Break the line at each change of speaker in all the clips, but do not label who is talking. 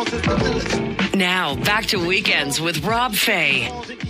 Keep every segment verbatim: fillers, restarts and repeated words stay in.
Now, back to Weekends with Rob Fay.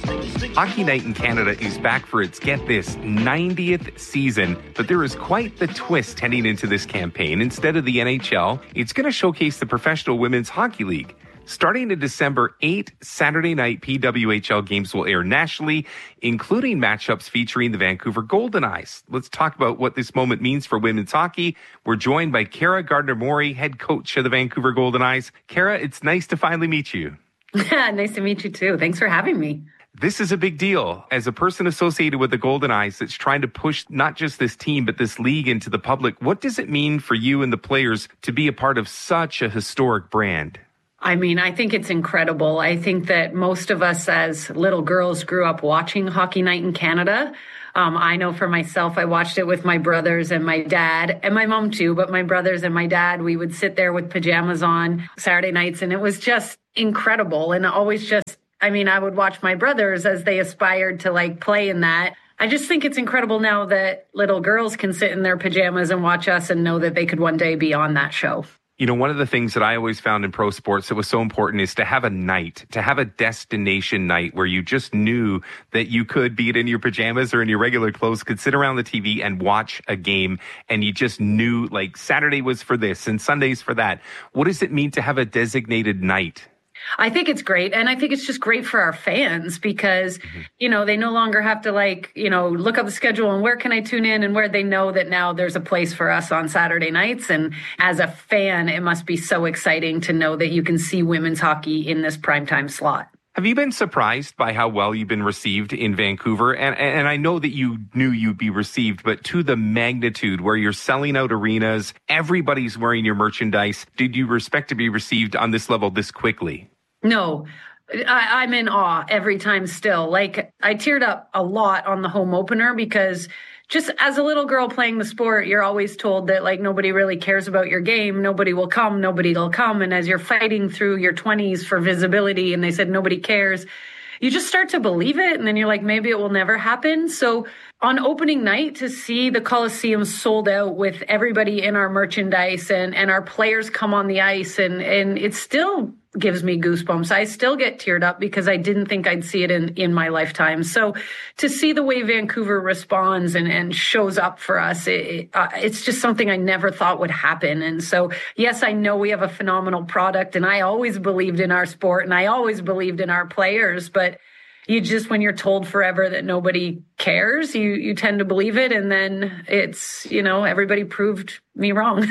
Hockey Night in Canada is back for its, get this, ninetieth season, but there is quite the twist heading into this campaign. Instead of the N H L, it's going to showcase the Professional Women's Hockey League. Starting in December eighth, Saturday night P W H L games will air nationally, including matchups featuring the Vancouver Golden Eyes. Let's talk about what this moment means for women's hockey. We're joined by Kara Gardner-Murray, head coach of the Vancouver Golden Eyes. Kara, it's nice to finally meet you.
Nice to meet you too. Thanks for having me.
This is a big deal. As a person associated with the Golden Eyes that's trying to push not just this team, but this league into the public, what does it mean for you and the players to be a part of such a historic brand?
I mean, I think it's incredible. I think that most of us as little girls grew up watching Hockey Night in Canada. Um, I know for myself, I watched it with my brothers and my dad and my mom too, but my brothers and my dad, we would sit there with pajamas on Saturday nights, and it was just incredible. And always just, I mean, I would watch my brothers as they aspired to like play in that. I just think it's incredible now that little girls can sit in their pajamas and watch us and know that they could one day be on that show.
You know, one of the things that I always found in pro sports that was so important is to have a night, to have a destination night where you just knew that you could, be it in your pajamas or in your regular clothes, could sit around the T V and watch a game, and you just knew like Saturday was for this and Sundays for that. What does it mean to have a designated night?
I think it's great. And I think it's just great for our fans because, mm-hmm. you know, they no longer have to like, you know, look up the schedule and where can I tune in, and where they know that now there's a place for us on Saturday nights. And as a fan, it must be so exciting to know that you can see women's hockey in this primetime slot.
Have you been surprised by how well you've been received in Vancouver? And and I know that you knew you'd be received, but to the magnitude where you're selling out arenas, everybody's wearing your merchandise. Did you expect to be received on this level this quickly?
No, I, I'm in awe every time still. Like, I teared up a lot on the home opener because just as a little girl playing the sport, you're always told that like nobody really cares about your game. Nobody will come. Nobody will come. And as you're fighting through your twenties for visibility and they said nobody cares, you just start to believe it. And then you're like, maybe it will never happen. So on opening night, to see the Coliseum sold out with everybody in our merchandise and, and our players come on the ice, and, and it still gives me goosebumps. I still get teared up because I didn't think I'd see it in, in my lifetime. So to see the way Vancouver responds and, and shows up for us, it, uh, it's just something I never thought would happen. And so, yes, I know we have a phenomenal product, and I always believed in our sport and I always believed in our players, but you just, when you're told forever that nobody cares, you, you tend to believe it. And then it's, you know, everybody proved me wrong.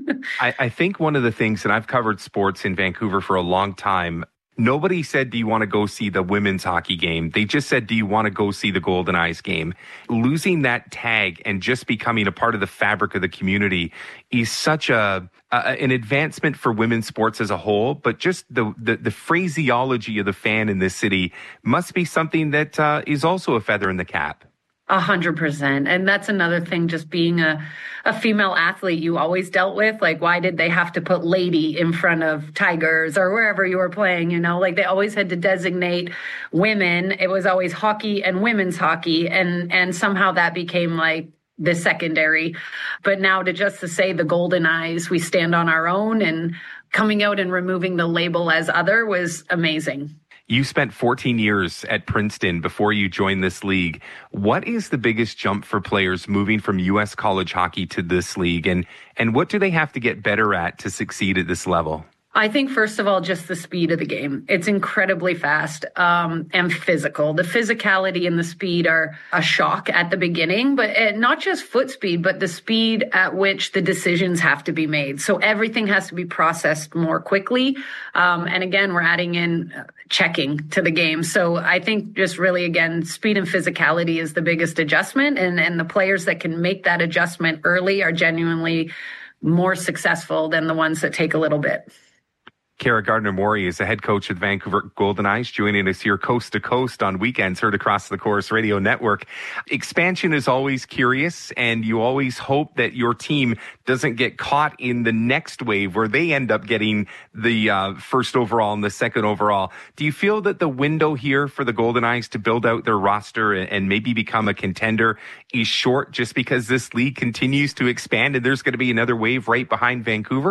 I, I think one of the things, and I've covered sports in Vancouver for a long time, nobody said, do you want to go see the women's hockey game? They just said, do you want to go see the Golden Eyes game? Losing that tag and just becoming a part of the fabric of the community is such a, a an advancement for women's sports as a whole. But just the, the, the phraseology of the fan in this city must be something that uh, is also a feather in the cap.
A hundred percent. And that's another thing, just being a, a female athlete you always dealt with. Like, why did they have to put lady in front of Tigers or wherever you were playing? You know, like they always had to designate women. It was always hockey and women's hockey. And, and somehow that became like the secondary. But now to just to say the Golden Eyes, we stand on our own, and coming out and removing the label as other was amazing.
You spent fourteen years at Princeton before you joined this league. What is the biggest jump for players moving from U S college hockey to this league? And, and what do they have to get better at to succeed at this level?
I think, first of all, just the speed of the game. It's incredibly fast um, and physical. The physicality and the speed are a shock at the beginning, but uh, not just foot speed, but the speed at which the decisions have to be made. So everything has to be processed more quickly. Um, and again, we're adding in checking to the game. So I think just really, again, speed and physicality is the biggest adjustment. And, and the players that can make that adjustment early are genuinely more successful than the ones that take a little bit.
Kara Gardner-Murray is the head coach of the Vancouver Golden Eyes, joining us here coast to coast on Weekends, heard across the Chorus Radio Network. Expansion is always curious, and you always hope that your team doesn't get caught in the next wave where they end up getting the uh, first overall and the second overall. Do you feel that the window here for the Golden Eyes to build out their roster and maybe become a contender is short just because this league continues to expand and there's going to be another wave right behind Vancouver?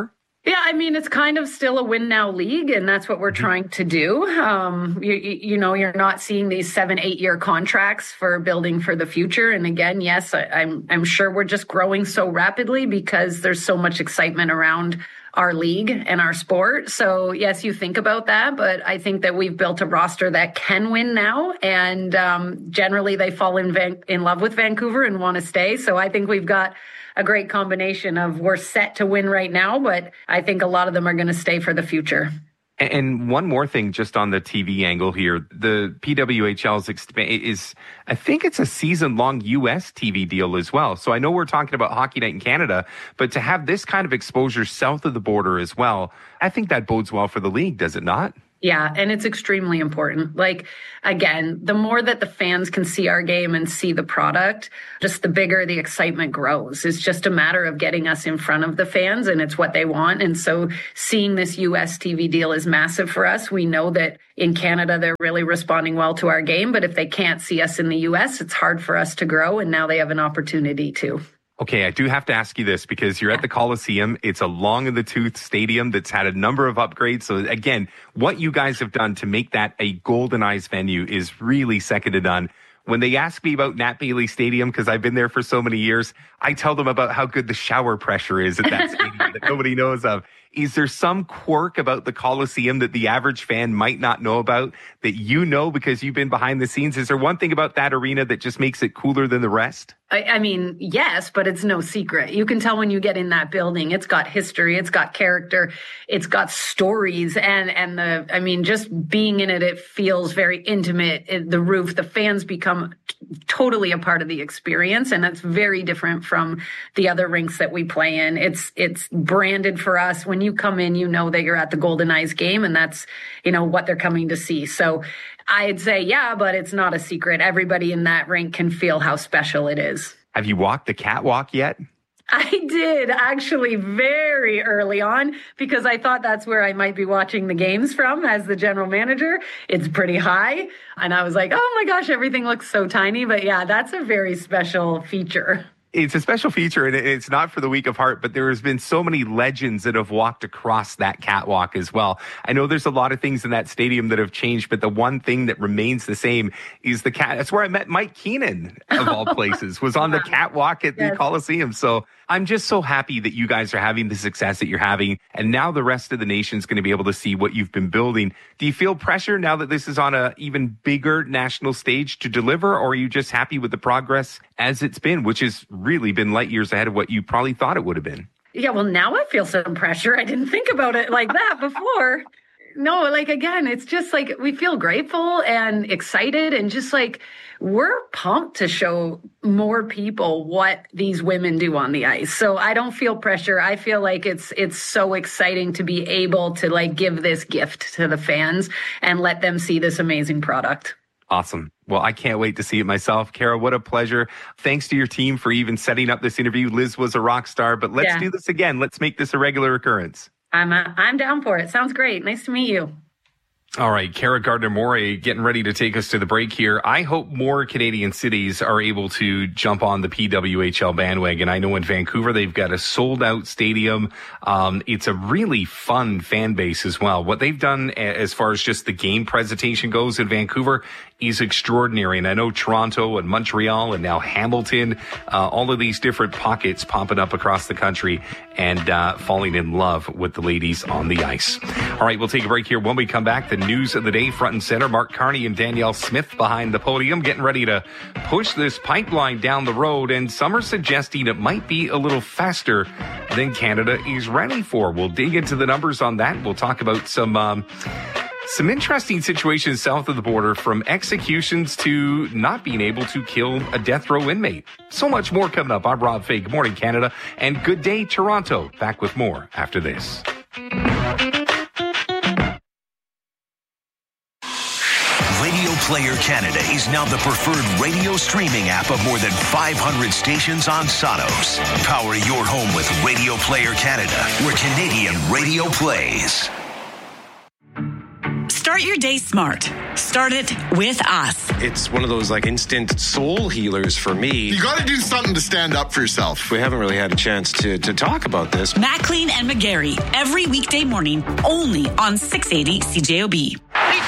Yeah, I mean, it's kind of still a win now league, and that's what we're trying to do. Um, you, you know, you're not seeing these seven, eight year contracts for building for the future. And again, yes, I, I'm I'm sure we're just growing so rapidly because there's so much excitement around our league and our sport. So yes, you think about that, but I think that we've built a roster that can win now. And um, generally they fall in, Van- in love with Vancouver and want to stay. So I think we've got a great combination of we're set to win right now, but I think a lot of them are going to stay for the future.
And one more thing, just on the T V angle here, the P W H L's exp- is, I think it's a season-long U S T V deal as well. So I know we're talking about Hockey Night in Canada, but to have this kind of exposure south of the border as well, I think that bodes well for the league, does it not?
Yeah, and it's extremely important. Like, again, the more that the fans can see our game and see the product, just the bigger the excitement grows. It's just a matter of getting us in front of the fans, and it's what they want. And so seeing this U S T V deal is massive for us. We know that in Canada, they're really responding well to our game, but if they can't see us in the U S, it's hard for us to grow, and now they have an opportunity to.
Okay, I do have to ask you this because you're at the Coliseum. It's a long-in-the-tooth stadium that's had a number of upgrades. So again, what you guys have done to make that a Golden Eyes venue is really second to none. When they ask me about Nat Bailey Stadium, because I've been there for so many years, I tell them about how good the shower pressure is at that stadium that nobody knows of. Is there some quirk about the Coliseum that the average fan might not know about that you know because you've been behind the scenes? Is there one thing about that arena that just makes it cooler than the rest?
I, I mean, yes, but it's no secret. You can tell when you get in that building, it's got history, it's got character, it's got stories, and, and the, I mean, just being in it, it feels very intimate. It, the roof, the fans become t- totally a part of the experience, and that's very different from the other rinks that we play in. It's, it's branded for us. When you come in, you know that you're at the Golden Eyes game, and that's, you know, what they're coming to see. So I'd say, yeah, but it's not a secret. Everybody in that rink can feel how special it is.
Have you walked the catwalk yet?
I did actually very early on because I thought that's where I might be watching the games from as the general manager. It's pretty high. And I was like, oh my gosh, everything looks so tiny. But yeah, that's a very special feature.
It's a special feature, and it's not for the weak of heart, but there has been so many legends that have walked across that catwalk as well. I know there's a lot of things in that stadium that have changed, but the one thing that remains the same is the cat. That's where I met Mike Keenan, of all places, was on the catwalk at yes. the Coliseum. So I'm just so happy that you guys are having the success that you're having, and now the rest of the nation's going to be able to see what you've been building. Do you feel pressure now that this is on a even bigger national stage to deliver, or are you just happy with the progress as it's been, which has really been light years ahead of what you probably thought it would have been?
Yeah, well, now I feel some pressure. I didn't think about it like that before. No, like, again, it's just like we feel grateful and excited, and just like we're pumped to show more people what these women do on the ice. So I don't feel pressure. I feel like it's it's so exciting to be able to like give this gift to the fans and let them see this amazing product.
Awesome. Well, I can't wait to see it myself. Kara, what a pleasure. Thanks to your team for even setting up this interview. Liz was a rock star, but let's yeah. do this again. Let's make this a regular occurrence.
I'm uh, I'm down for it. Sounds great. Nice to meet you.
All right, Kara Gardner-Morey getting ready to take us to the break here. I hope more Canadian cities are able to jump on the P W H L bandwagon. I know in Vancouver, they've got a sold-out stadium. Um, it's a really fun fan base as well. What they've done as far as just the game presentation goes in Vancouver is extraordinary. And I know Toronto and Montreal and now Hamilton, uh, all of these different pockets popping up across the country and uh, falling in love with the ladies on the ice. All right, we'll take a break here. When we come back, the news of the day front and center. Mark Carney and Danielle Smith behind the podium getting ready to push this pipeline down the road. And some are suggesting it might be a little faster than Canada is ready for. We'll dig into the numbers on that. We'll talk about some... Um, Some interesting situations south of the border, from executions to not being able to kill a death row inmate. So much more coming up. I'm Rob Fay. Good morning, Canada, and good day, Toronto. Back with more after this.
Radio Player Canada is now the preferred radio streaming app of more than five hundred stations on Sonos. Power your home with Radio Player Canada, where Canadian radio plays.
Start Start your day smart. Start it with us.
It's one of those like instant soul healers for me.
You got to do something to stand up for yourself.
We haven't really had a chance to, to talk about this.
Maclean and McGarry, every weekday morning, only on six eighty C J O B.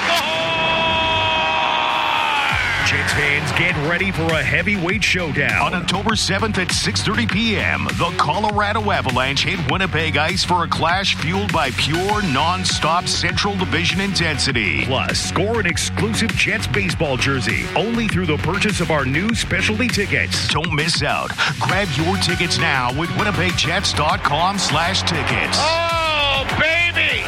Jets fans, get ready for a heavyweight showdown.
On October seventh at six thirty p.m., the Colorado Avalanche hit Winnipeg ice for a clash fueled by pure, non-stop Central Division intensity.
Plus, score an exclusive Jets baseball jersey only through the purchase of our new specialty tickets.
Don't miss out. Grab your tickets now with winnipegjets.com slash tickets.
Oh, baby!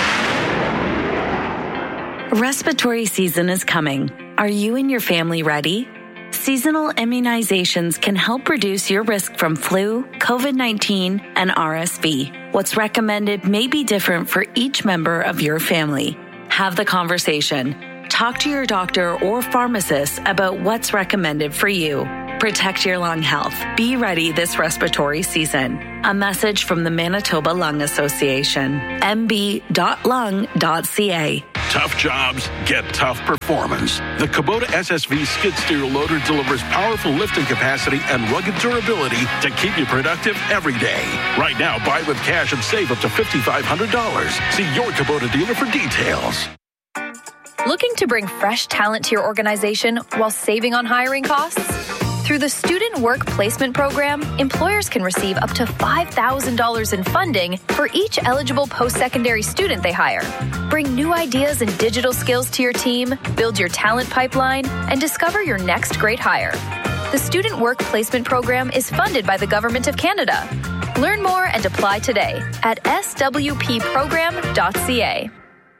Respiratory season is coming. Are you and your family ready? Seasonal immunizations can help reduce your risk from flu, covid nineteen, and R S V. What's recommended may be different for each member of your family. Have the conversation. Talk to your doctor or pharmacist about what's recommended for you. Protect your lung health. Be ready this respiratory season. A message from the Manitoba Lung Association. m b dot lung dot c a.
Tough jobs get tough performance. The Kubota S S V skid steer loader delivers powerful lifting capacity and rugged durability to keep you productive every day. Right now, buy with cash and save up to five thousand five hundred dollars. See your Kubota dealer for details.
Looking to bring fresh talent to your organization while saving on hiring costs? Through the Student Work Placement Program, employers can receive up to five thousand dollars in funding for each eligible post-secondary student they hire. Bring new ideas and digital skills to your team, build your talent pipeline, and discover your next great hire. The Student Work Placement Program is funded by the Government of Canada. Learn more and apply today at s w p program dot c a.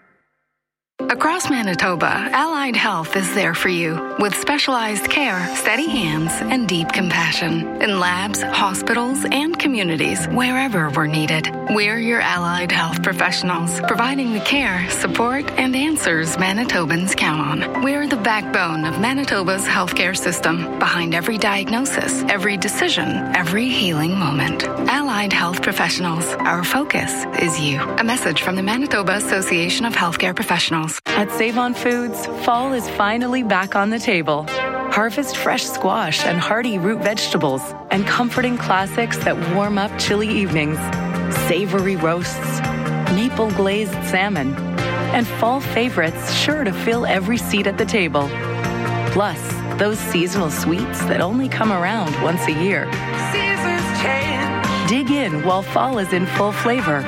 Across Manitoba, Allied Health is there for you with specialized care, steady hands, and deep compassion in labs, hospitals, and communities wherever we're needed. We're your Allied Health professionals, providing the care, support, and answers Manitobans count on. We're the backbone of Manitoba's healthcare system, behind every diagnosis, every decision, every healing moment. Allied Health professionals, our focus is you. A message from the Manitoba Association of Healthcare Professionals.
At Save-On Foods, fall is finally back on the table. Harvest fresh squash and hearty root vegetables and comforting classics that warm up chilly evenings. Savory roasts, maple glazed salmon, and fall favorites sure to fill every seat at the table. Plus, those seasonal sweets that only come around once a year. Seasons change. Dig in while fall is in full flavor.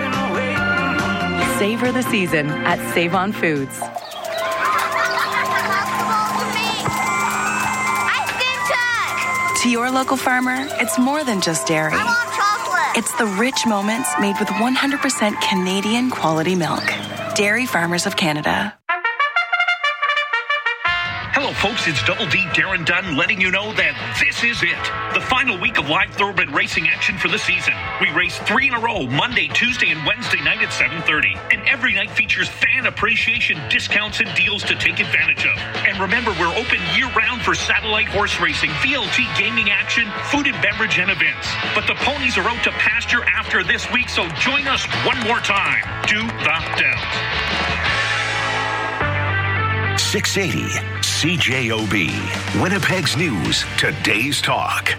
Savor the season at Save-On Foods.
To your local farmer, it's more than just dairy.
I want chocolate.
It's the rich moments made with one hundred percent Canadian quality milk. Dairy Farmers of Canada.
Hello, folks. It's Double D Darren Dunn letting you know that this is it. The final week of live thoroughbred racing action for the season. We race three in a row, Monday, Tuesday, and Wednesday night at seven thirty. And every night features fan appreciation discounts and deals to take advantage of. And remember, we're open year-round for satellite horse racing, V L T gaming action, food and beverage, and events. But the ponies are out to pasture after this week, so join us one more time. Do the Downs.
six eighty C J O B, Winnipeg's News, today's talk.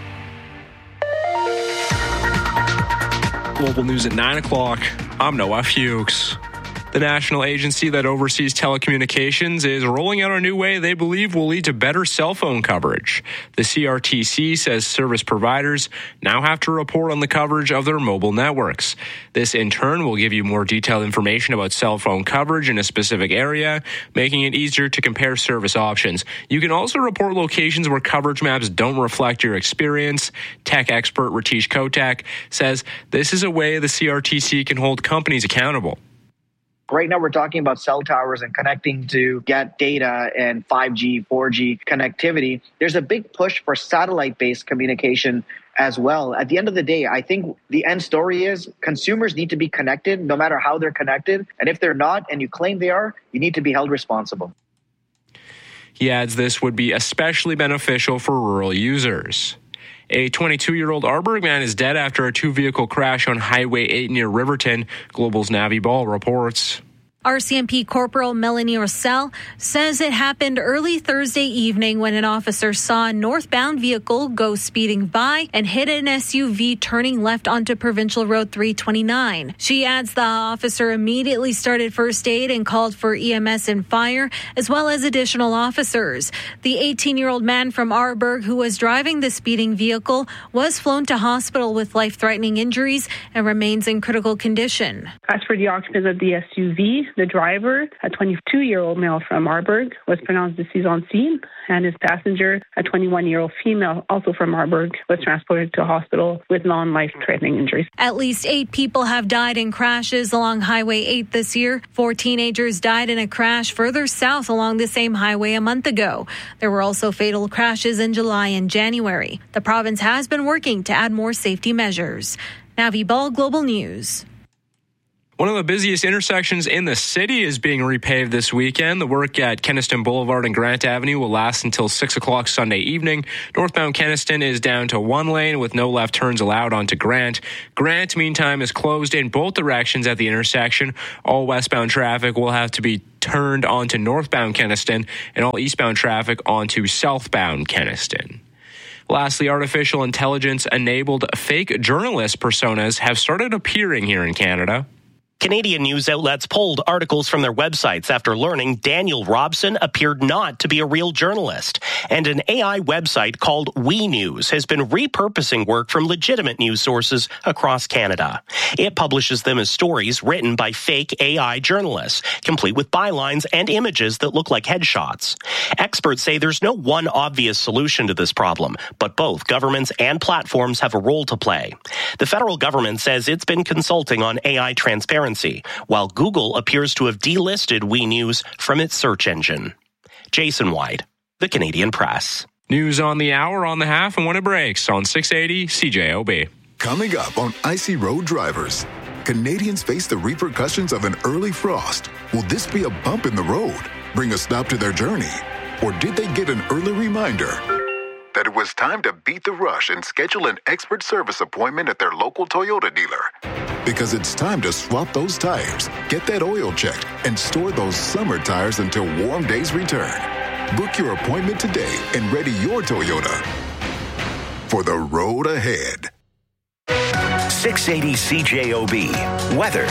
Global News at nine o'clock. I'm Noah Fuchs. The national agency that oversees telecommunications is rolling out a new way they believe will lead to better cell phone coverage. The C R T C says service providers now have to report on the coverage of their mobile networks. This, in turn, will give you more detailed information about cell phone coverage in a specific area, making it easier to compare service options. You can also report locations where coverage maps don't reflect your experience. Tech expert Ratish Kotak says this is a way the C R T C can hold companies accountable.
Right now, we're talking about cell towers and connecting to get data and five G, four G connectivity. There's a big push for satellite-based communication as well. At the end of the day, I think the end story is consumers need to be connected no matter how they're connected. And if they're not, and you claim they are, you need to be held responsible.
He adds this would be especially beneficial for rural users. A twenty-two-year-old Arborg man is dead after a two-vehicle crash on Highway eight near Riverton. Global's Navi Ball reports.
R C M P Corporal Melanie Rossell says it happened early Thursday evening when an officer saw a northbound vehicle go speeding by and hit an S U V turning left onto Provincial Road three twenty-nine. She adds the officer immediately started first aid and called for E M S and fire, as well as additional officers. The eighteen-year-old man from Arborg who was driving the speeding vehicle was flown to hospital with life-threatening injuries and remains in critical condition.
As for the occupants of the S U V, the driver, a twenty-two-year-old male from Arborg, was pronounced deceased on scene, and his passenger, a twenty-one-year-old female, also from Arborg, was transported to a hospital with non-life-threatening injuries.
At least eight people have died in crashes along Highway eight this year. Four teenagers died in a crash further south along the same highway a month ago. There were also fatal crashes in July and January. The province has been working to add more safety measures. Navi Ball, Global News.
One of the busiest intersections in the city is being repaved this weekend. The work at Kenaston Boulevard and Grant Avenue will last until six o'clock Sunday evening. Northbound Kenaston is down to one lane with no left turns allowed onto Grant. Grant, meantime, is closed in both directions at the intersection. All westbound traffic will have to be turned onto northbound Kenaston and all eastbound traffic onto southbound Kenaston. Lastly, artificial intelligence-enabled fake journalist personas have started appearing here in Canada.
Canadian news outlets pulled articles from their websites after learning Daniel Robson appeared not to be a real journalist. And an A I website called We News has been repurposing work from legitimate news sources across Canada. It publishes them as stories written by fake A I journalists, complete with bylines and images that look like headshots. Experts say there's no one obvious solution to this problem, but both governments and platforms have a role to play. The federal government says it's been consulting on A I transparency, while Google appears to have delisted We News from its search engine. Jason White, The Canadian Press.
News on the hour, on the half, and when it breaks on six eighty C J O B.
Coming up on Icy Road Drivers, Canadians face the repercussions of an early frost. Will this be a bump in the road, bring a stop to their journey? Or did they get an early reminder that it was time to beat the rush and schedule an expert service appointment at their local Toyota dealer? Because it's time to swap those tires, get that oil checked, and store those summer tires until warm days return. Book your appointment today and ready your Toyota for the road ahead.
six eighty C J O B. Weather.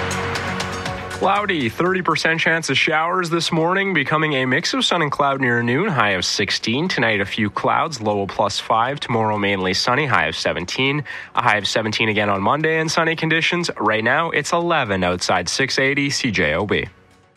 Cloudy, thirty percent chance of showers this morning, becoming a mix of sun and cloud near noon, high of sixteen. Tonight, a few clouds, low of plus five. Tomorrow, mainly sunny, high of seventeen. A high of seventeen again on Monday and sunny conditions. Right now, it's eleven outside six eighty C J O B.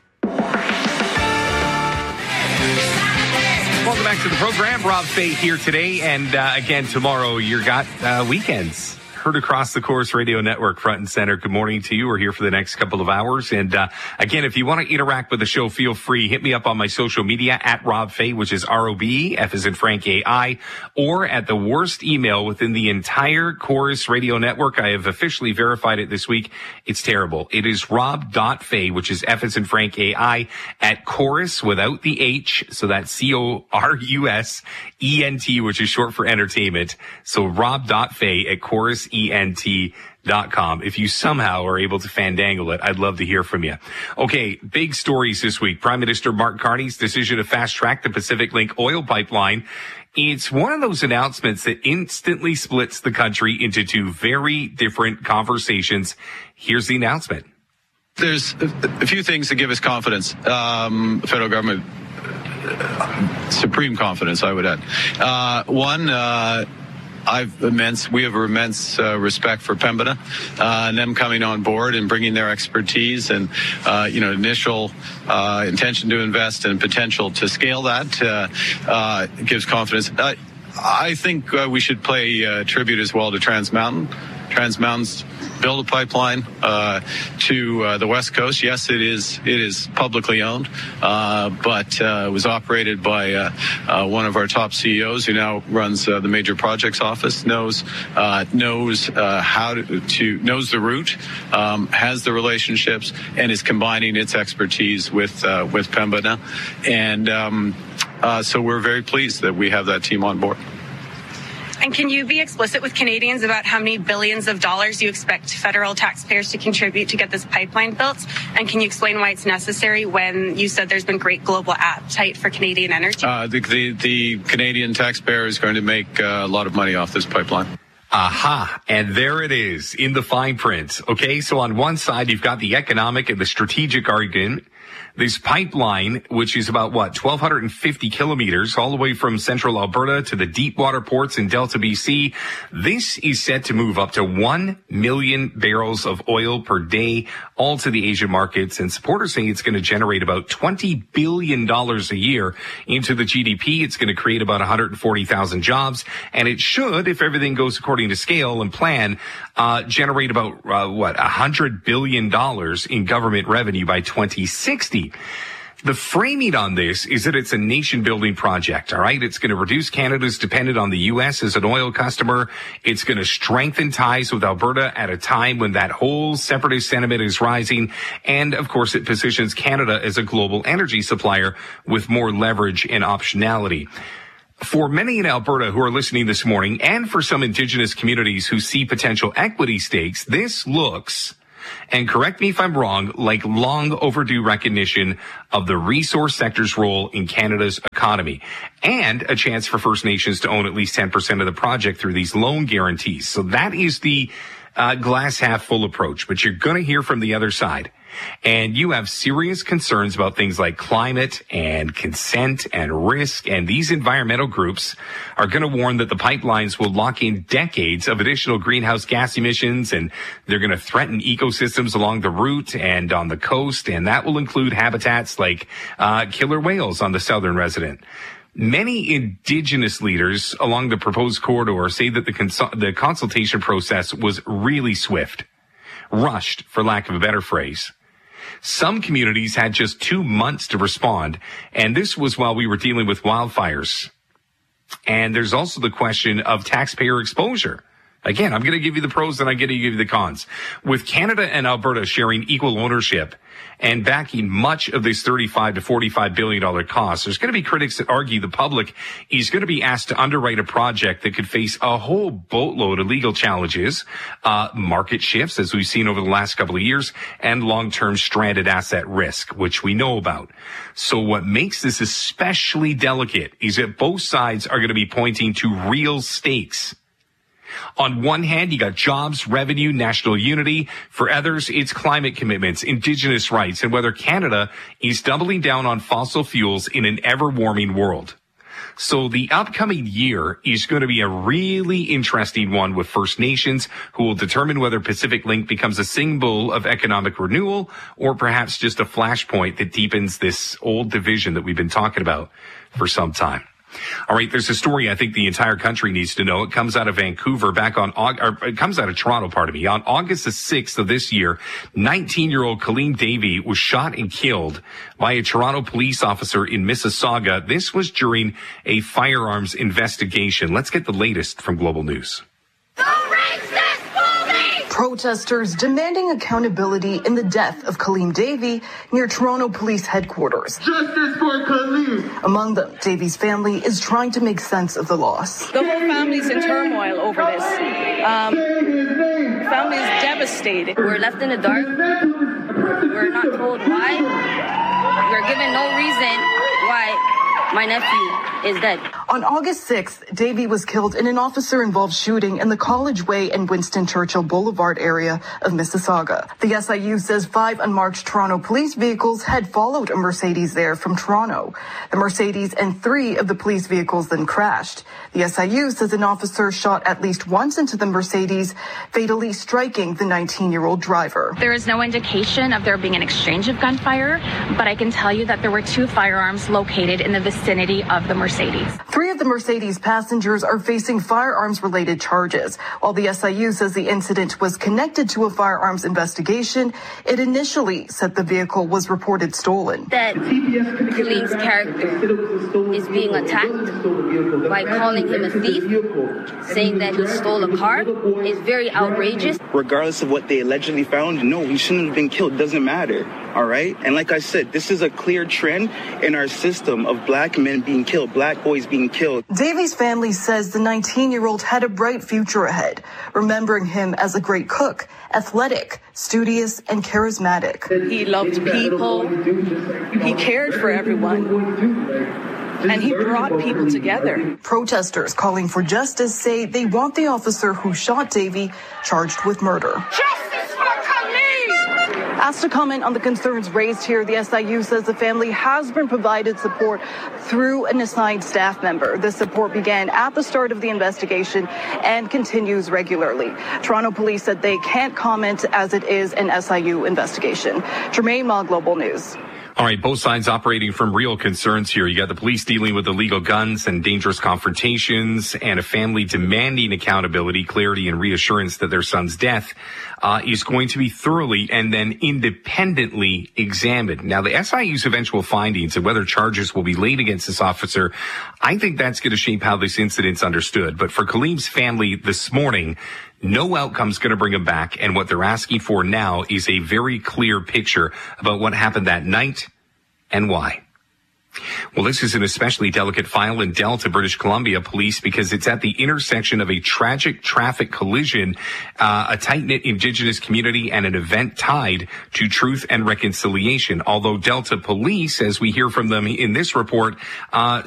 Welcome back to the program. Rob Fay here today, and uh, again tomorrow. You got uh, weekends. Heard across the Chorus Radio Network, front and center. Good morning to you. We're here for the next couple of hours. And uh, again, if you want to interact with the show, feel free. Hit me up on my social media at Rob Fay, which is R O B, F as in Frank A I, or at the worst email within the entire Chorus Radio Network. I have officially verified it this week. It's terrible. It is rob.fay, which is F as in Frank A I, at Chorus without the H. So that's C O R U S E N T, which is short for entertainment. So rob.fay at Chorus E N T dot com. If you somehow are able to fandangle it, I'd love to hear from you. Okay, big stories this week. Prime Minister Mark Carney's decision to fast-track the Pacific Link oil pipeline. It's one of those announcements that instantly splits the country into two very different conversations. Here's the announcement.
There's a few things that give us confidence. Um, the federal government, supreme confidence, I would add. Uh, one, uh, I've immense, we have immense uh, respect for Pembina uh, and them coming on board and bringing their expertise and, uh, you know, initial uh, intention to invest and potential to scale that uh, uh, gives confidence. Uh, I think uh, we should pay uh, tribute as well to Trans Mountain. Trans Mountain's build a pipeline uh, to uh, the West Coast. Yes, it is it is publicly owned, uh, but uh, it was operated by uh, uh, one of our top C E Os who now runs uh, the major projects office. knows uh, knows uh, how to, to knows the route, um, has the relationships, and is combining its expertise with uh, with Pembina, and um, uh, so we're very pleased that we have that team on board.
And can you be explicit with Canadians about how many billions of dollars you expect federal taxpayers to contribute to get this pipeline built? And can you explain why it's necessary when you said there's been great global appetite for Canadian energy?
Uh, the, the, the Canadian taxpayer is going to make uh, a lot of money off this pipeline.
Aha. And there it is in the fine print. Okay. So on one side, you've got the economic and the strategic argument. This pipeline, which is about what, twelve fifty kilometers all the way from central Alberta to the deep water ports in Delta, B C. This is set to move up to one million barrels of oil per day, all to the Asian markets. And supporters say it's going to generate about twenty billion dollars a year into the G D P. It's going to create about one hundred forty thousand jobs. And it should, if everything goes according to scale and plan, uh, generate about, uh, what, one hundred billion dollars in government revenue by twenty sixty. The framing on this is that it's a nation-building project, all right? It's going to reduce Canada's dependence on the U S as an oil customer. It's going to strengthen ties with Alberta at a time when that whole separatist sentiment is rising. And, of course, it positions Canada as a global energy supplier with more leverage and optionality. For many in Alberta who are listening this morning, and for some Indigenous communities who see potential equity stakes, this looks, and correct me if I'm wrong, like long overdue recognition of the resource sector's role in Canada's economy, and a chance for First Nations to own at least ten percent of the project through these loan guarantees. So that is the uh, glass half full approach, but you're going to hear from the other side. And you have serious concerns about things like climate and consent and risk. And these environmental groups are going to warn that the pipelines will lock in decades of additional greenhouse gas emissions, and they're going to threaten ecosystems along the route and on the coast. And that will include habitats like uh, killer whales on the southern resident. Many Indigenous leaders along the proposed corridor say that the, cons- the consultation process was really swift, rushed, for lack of a better phrase. Some communities had just two months to respond, and this was while we were dealing with wildfires. And there's also the question of taxpayer exposure. Again, I'm going to give you the pros and I'm going to give you the cons. With Canada and Alberta sharing equal ownership and backing much of this thirty-five to forty-five billion dollars cost, there's going to be critics that argue the public is going to be asked to underwrite a project that could face a whole boatload of legal challenges, uh, market shifts, as we've seen over the last couple of years, and long-term stranded asset risk, which we know about. So what makes this especially delicate is that both sides are going to be pointing to real stakes. On one hand, you got jobs, revenue, national unity. For others, it's climate commitments, Indigenous rights, and whether Canada is doubling down on fossil fuels in an ever-warming world. So the upcoming year is going to be a really interesting one with First Nations, who will determine whether Pacific Link becomes a symbol of economic renewal or perhaps just a flashpoint that deepens this old division that we've been talking about for some time. All right, there's a story I think the entire country needs to know. It comes out of Vancouver back on, or it comes out of Toronto, pardon me. On August the sixth of this year, nineteen-year-old Kaleem Davey was shot and killed by a Toronto police officer in Mississauga. This was during a firearms investigation. Let's get the latest from Global News.
Protesters demanding accountability in the death of Kaleem Davey near Toronto Police Headquarters.
Justice for Kaleem!
Among them, Davey's family is trying to make sense of the loss.
The whole family's in turmoil over this. Um, the family is devastated.
We're left in the dark. We're not told why. We're given no reason why my nephew is dead.
On August sixth, Davey was killed in an officer-involved shooting in the College Way and Winston Churchill Boulevard area of Mississauga. The S I U says five unmarked Toronto police vehicles had followed a Mercedes there from Toronto. The Mercedes and three of the police vehicles then crashed. The S I U says an officer shot at least once into the Mercedes, fatally striking the nineteen-year-old driver.
There is no indication of there being an exchange of gunfire, but I can tell you that there were two firearms located in the vicinity of the Mercedes.
Three of the Mercedes passengers are facing firearms-related charges. While the S I U says the incident was connected to a firearms investigation, it initially said the vehicle was reported stolen.
That Kaleem's character is being attacked by calling him a thief, saying that he stole a car, is very outrageous.
Regardless of what they allegedly found, no, he shouldn't have been killed. It doesn't matter.
all right? And like I said, this is a clear trend in our system of black men being killed, black boys being killed.
Davy's family says the nineteen-year-old had a bright future ahead, remembering him as a great cook, athletic, studious, and charismatic.
He loved people. He cared for everyone. And he brought people together.
Protesters calling for justice say they want the officer who shot Davy charged with murder.
Justice for Khalid!
Asked to comment on the concerns raised here, the S I U says the family has been provided support through an assigned staff member. This support began at the start of the investigation and continues regularly. Toronto police said they can't comment as it is an S I U investigation. Jermaine Ma, Global News.
All right, both sides operating from real concerns here. You got the police dealing with illegal guns and dangerous confrontations, and a family demanding accountability, clarity, and reassurance that their son's death uh, is going to be thoroughly and then independently examined. Now, the S I U's eventual findings and whether charges will be laid against this officer, I think that's going to shape how this incident's understood. But for Khalib's family this morning, no outcome's going to bring him back, and what they're asking for now is a very clear picture about what happened that night and why. Well, this is an especially delicate file in Delta, British Columbia police, because it's at the intersection of a tragic traffic collision, uh, a tight-knit Indigenous community, and an event tied to truth and reconciliation. Although Delta police, as we hear from them in this report, uh,